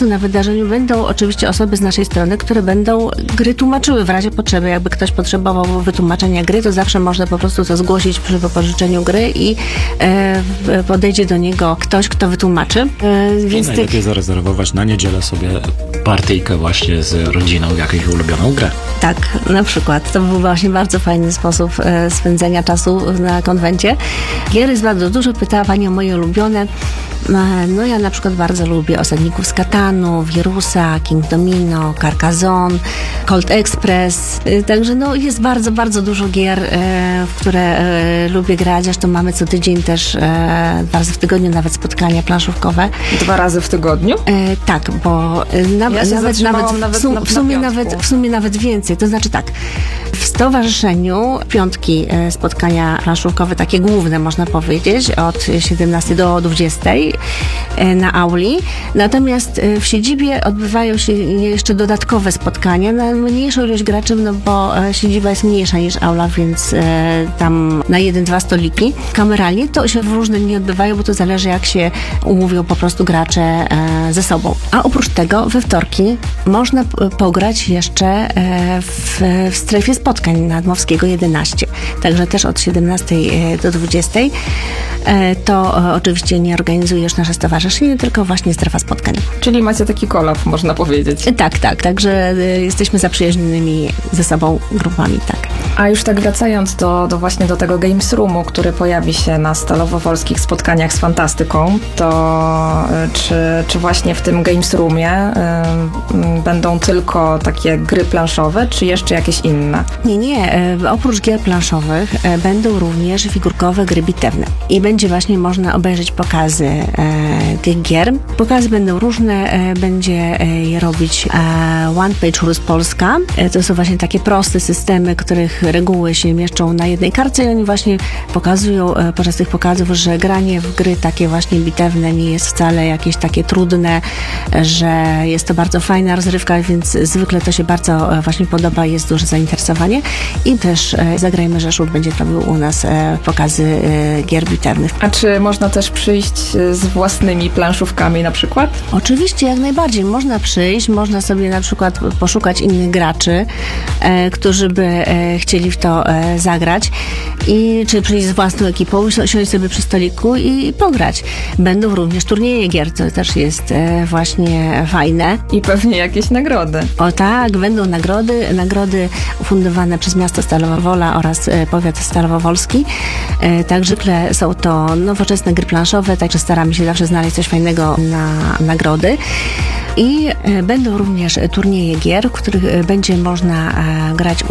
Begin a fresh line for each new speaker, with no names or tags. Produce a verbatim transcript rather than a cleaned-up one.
miejscu na wydarzeniu będą oczywiście osoby z naszej strony, które będą gry tłumaczyły w razie potrzeby. Jakby ktoś potrzebował wytłumaczenia gry, to zawsze można po prostu to zgłosić przy wypożyczeniu gry i e, podejdzie do niego ktoś, kto wytłumaczy. E, więc
I najlepiej tych... zarezerwować na niedzielę sobie partyjkę właśnie z rodziną w jakąś ulubioną grę.
Tak, na przykład. To był właśnie bardzo fajny sposób e, spędzenia czasu na konwencie. Gier jest bardzo dużo. Pytała Pani o moje ulubione. No ja na przykład bardzo lubię Osadników z Katanu, Wirusa, King Domino, Carcassonne, Colt Express. Także no jest bardzo, bardzo dużo gier, e, w które e, lubię grać. Zresztą mamy co tydzień też e, dwa razy w tygodniu nawet spotkania planszówkowe.
Dwa razy w tygodniu?
E, tak, bo na,
ja
nawet, nawet,
nawet
w, sum,
na,
w, sumie
na
nawet, w sumie nawet więcej. To znaczy tak, w stowarzyszeniu piątki e, spotkania planszówkowe, takie główne można powiedzieć, od siedemnastej do dwudziestej na auli. Natomiast w siedzibie odbywają się jeszcze dodatkowe spotkania na mniejszą ilość graczy, no bo siedziba jest mniejsza niż aula, więc tam na jeden, dwa stoliki. Kameralnie to się w różne dni odbywają, bo to zależy jak się umówią po prostu gracze ze sobą. A oprócz tego we wtorki można pograć jeszcze w, w strefie spotkań na Dmowskiego jedenaście. Także też od siedemnastej do dwudziestej. To oczywiście nie organizujesz nasze stowarzyszenie, tylko właśnie strefa spotkań.
Czyli macie taki kolab, można powiedzieć.
Tak, tak. Także jesteśmy zaprzyjaźnionymi ze sobą grupami, tak.
A już tak wracając do, do właśnie do tego Games Roomu, który pojawi się na Stalowo-Wolskich spotkaniach z fantastyką, to czy, czy właśnie w tym Games Roomie y, będą tylko takie gry planszowe, czy jeszcze jakieś inne?
Nie, nie. Oprócz gier planszowych będą również figurkowe gry bitewne. I będzie właśnie można obejrzeć pokazy e, tych gier. Pokazy będą różne, e, będzie e, je robić e, One Page Rules Polska. E, to są właśnie takie proste systemy, których reguły się mieszczą na jednej kartce i oni właśnie pokazują e, podczas tych pokazów, że granie w gry takie właśnie bitewne nie jest wcale jakieś takie trudne, e, że jest to bardzo fajna rozrywka, więc zwykle to się bardzo e, właśnie podoba, jest duże zainteresowanie i też e, Zagrajmy Rzeszów będzie robił u nas e, pokazy e, gier bitewnych.
A czy można też przyjść z własnymi planszówkami na przykład?
Oczywiście, jak najbardziej. Można przyjść, można sobie na przykład poszukać innych graczy, e, którzy by e, chcieli w to e, zagrać i czy przyjść z własną ekipą, siąść sobie przy stoliku i pograć. Będą również turnieje gier, to też jest e, właśnie fajne.
I pewnie jakieś nagrody.
O tak, będą nagrody, nagrody ufundowane przez miasto Stalowa Wola oraz e, powiat Stalowo-Wolski. E, tak zwykle są to nowoczesne gry planszowe, także staramy się zawsze znaleźć coś fajnego na nagrody. I będą również turnieje gier, w których będzie można grać